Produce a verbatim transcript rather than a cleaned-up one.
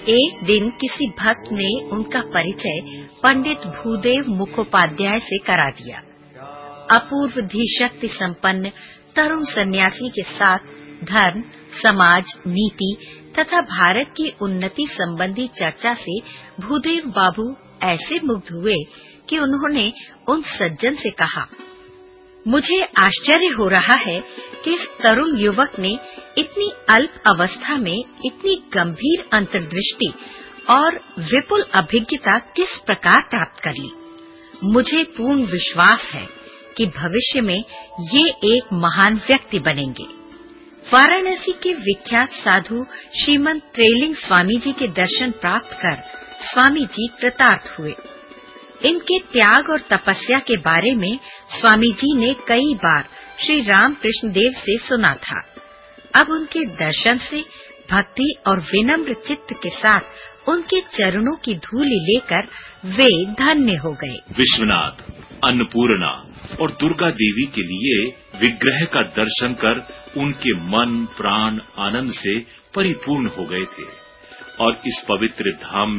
एक दिन किसी भक्त ने उनका परिचय पंडित भूदेव मुखोपाध्याय से करा दिया। अपूर्व धीशक्ति संपन्न तरुण सन्यासी के साथ धर्म, समाज, नीति तथा भारत की उन्नति संबंधी चर्चा से भूदेव बाबू ऐसे मुग्ध हुए कि उन्होंने उन सज्जन से कहा, मुझे आश्चर्य हो रहा है कि इस तरुण युवक ने इतनी अल्प अवस्था में इतनी गंभीर अंतर्दृष्टि और विपुल अभिज्ञता किस प्रकार प्राप्त कर ली। मुझे पूर्ण विश्वास है कि भविष्य में ये एक महान व्यक्ति बनेंगे। वाराणसी के विख्यात साधु श्रीमंत त्रेलिंग स्वामी जी के दर्शन प्राप्त कर स्वामी जी कृतार्थ हुए। इनके त्याग और तपस्या के बारे में स्वामी जी ने कई बार श्री रामकृष्ण देव से सुना था। अब उनके दर्शन से भक्ति और विनम्र चित्त के साथ उनके चरणों की धूलि लेकर वे धन्य हो गए। विश्वनाथ, अन्नपूर्णा और दुर्गा देवी के लिए विग्रह का दर्शन कर उनके मन प्राण आनंद से परिपूर्ण हो गए थे और इस पवित्र धाम